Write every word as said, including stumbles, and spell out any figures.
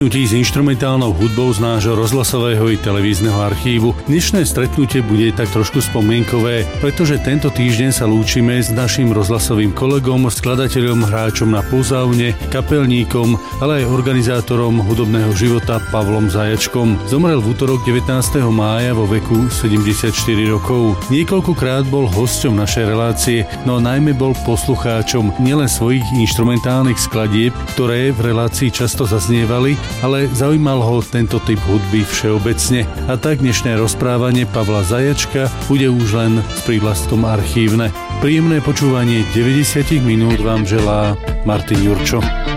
S inštrumentálnou hudbou z nášho rozhlasového i televízneho archívu. Dnešné stretnutie bude tak trošku spomienkové, pretože tento týždeň sa lúčime s našim rozhlasovým kolegom, skladateľom, hráčom na pozaune, kapelníkom, ale aj organizátorom hudobného života Pavlom Zajačkom. Zomrel v útorok devätnásteho mája vo veku sedemdesiatštyri rokov. Niekoľkokrát bol hosťom našej relácie, no najmä bol poslucháčom nielen svojich inštrumentálnych skladieb, ktoré v relácii často zaznievali, ale zaujímal ho tento typ hudby všeobecne. A tak dnešné rozprávanie Pavla Zajačka bude už len s prívlastkom archívne. Príjemné počúvanie deväťdesiat minút vám želá Martin Jurčo.